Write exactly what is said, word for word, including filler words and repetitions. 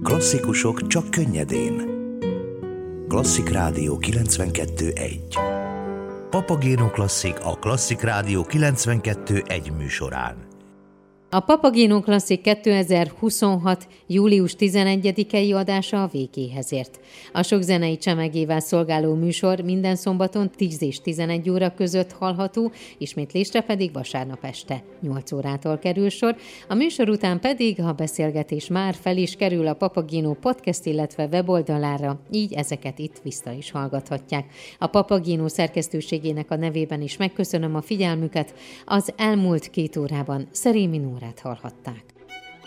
Klasszikusok csak könnyedén. Klasszik Rádió kilencvenkettő egy. Papagéno Klasszik a Klasszik Rádió kilencvenkettő egy műsorán. A Papagéno Klasszik kétezer-huszonhat. július tizenegyedikei adása a végéhez ért. A sok zenei csemegével szolgáló műsor minden szombaton tíz és tizenegy óra között hallható, ismétlésre pedig vasárnap este nyolc órától kerül sor. A műsor után pedig a beszélgetés már fel is kerül a Papagéno podcast, illetve weboldalára, így ezeket itt vissza is hallgathatják. A Papagéno szerkesztőségének a nevében is megköszönöm a figyelmüket. Az elmúlt két órában Szerémi Nórát hallhatták.